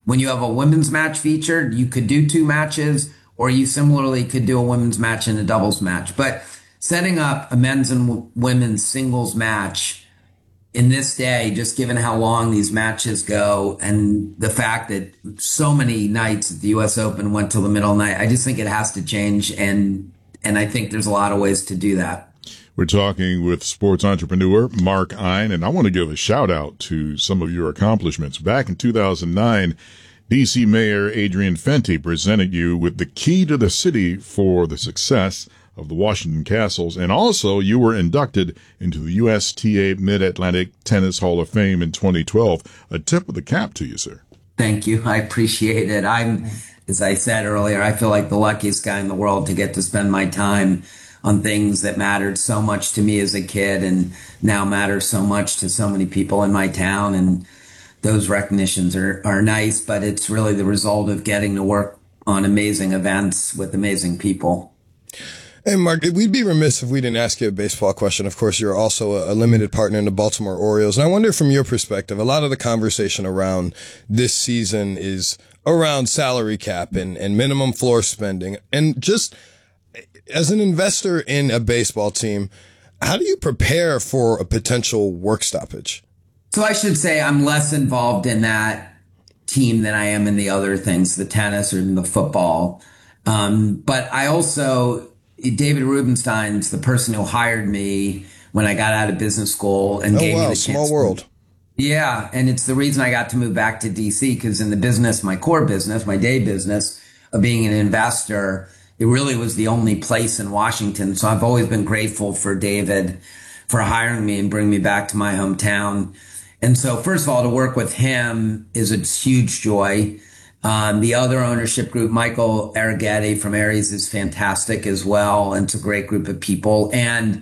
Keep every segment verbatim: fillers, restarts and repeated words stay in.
when you have a women's match featured, you could do two matches, or you similarly could do a women's match and a doubles match. But setting up a men's and w- women's singles match in this day, just given how long these matches go and the fact that so many nights at the U S Open went till the middle of the night, I just think it has to change. And, and I think there's a lot of ways to do that. We're talking with sports entrepreneur Mark Ein, and I want to give a shout out to some of your accomplishments. Back in two thousand nine, D C Mayor Adrian Fenty presented you with the key to the city for the success of the Washington Castles, and also you were inducted into the U S T A Mid-Atlantic Tennis Hall of Fame in twenty twelve. A tip of the cap to you, sir. Thank you. I appreciate it. I'm, as I said earlier, I feel like the luckiest guy in the world to get to spend my time on things that mattered so much to me as a kid and now matter so much to so many people in my town. And those recognitions are, are nice, but it's really the result of getting to work on amazing events with amazing people. Hey, Mark, we'd be remiss if we didn't ask you a baseball question. Of course, you're also a limited partner in the Baltimore Orioles. And I wonder from your perspective, a lot of the conversation around this season is around salary cap and, and minimum floor spending. And just as an investor in a baseball team, how do you prepare for a potential work stoppage? So I should say I'm less involved in that team than I am in the other things, the tennis or the football. Um, but I also, David Rubenstein's the person who hired me when I got out of business school and oh, gave wow, me the small chance. world. Yeah. And it's the reason I got to move back to D C, because in the business, my core business, my day business of being an investor, it really was the only place in Washington. So I've always been grateful for David for hiring me and bringing me back to my hometown. And so first of all, to work with him is a huge joy. Um, the other ownership group, Michael Arrighetti from Aries, is fantastic as well. And it's a great group of people. And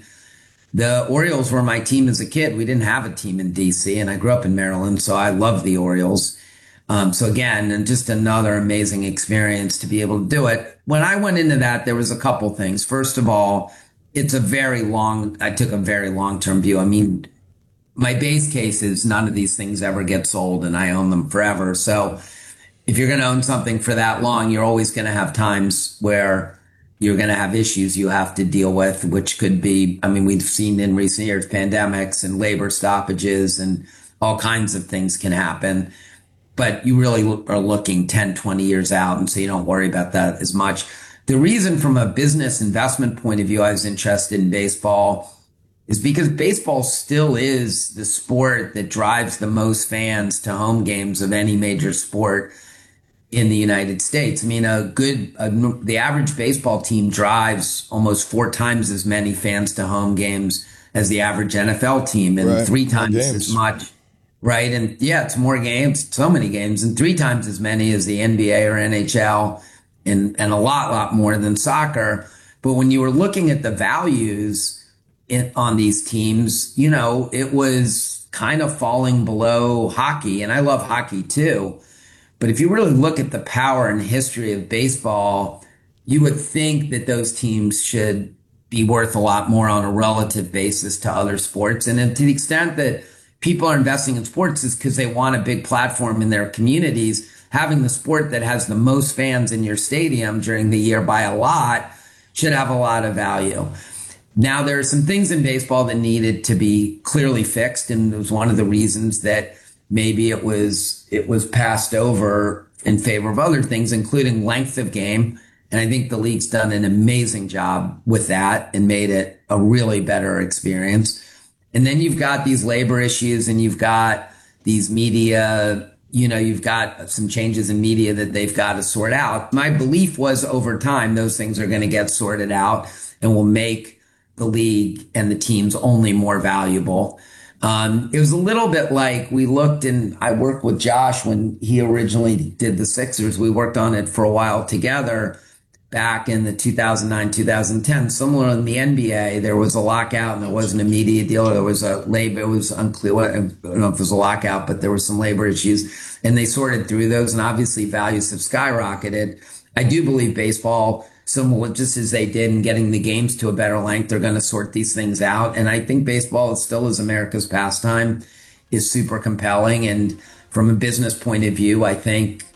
the Orioles were my team as a kid. We didn't have a team in D C, and I grew up in Maryland, so I love the Orioles. Um, so again, and just another amazing experience to be able to do it. When I went into that, there was a couple things. First of all, it's a very long, I took a very long-term view. I mean, my base case is none of these things ever get sold and I own them forever. So if you're going to own something for that long, you're always going to have times where you're going to have issues you have to deal with, which could be, I mean, we've seen in recent years, pandemics and labor stoppages and all kinds of things can happen. But you really are looking ten, twenty years out, and so you don't worry about that as much. The reason from a business investment point of view I was interested in baseball is because baseball still is the sport that drives the most fans to home games of any major sport in the United States. I mean, a good, a, the average baseball team drives almost four times as many fans to home games as the average N F L team, and right. three times as much. Right. And yeah, it's more games, so many games, and three times as many as the N B A or N H L, and, and a lot, lot more than soccer. But when you were looking at the values in, on these teams, you know, it was kind of falling below hockey. And I love hockey too. But if you really look at the power and history of baseball, you would think that those teams should be worth a lot more on a relative basis to other sports. And to the extent that people are investing in sports is because they want a big platform in their communities. Having the sport that has the most fans in your stadium during the year by a lot should have a lot of value. Now, there are some things in baseball that needed to be clearly fixed, and it was one of the reasons that maybe it was it was passed over in favor of other things, including length of game. And I think the league's done an amazing job with that and made it a really better experience. And then you've got these labor issues, and you've got these media, you know, you've got some changes in media that they've got to sort out. My belief was over time, those things are going to get sorted out and will make the league and the teams only more valuable. Um, it was a little bit like we looked, and I worked with Josh when he originally did the Sixers. We worked on it for a while together back in the two thousand nine, two thousand ten. Similar in the N B A, there was a lockout and there wasn't a media deal. There was a labor, it was unclear. I don't know if it was a lockout, but there were some labor issues, and they sorted through those, and obviously values have skyrocketed. I do believe baseball, similar, just as they did in getting the games to a better length, they're going to sort these things out. And I think baseball is still is America's pastime, is super compelling. And from a business point of view, I think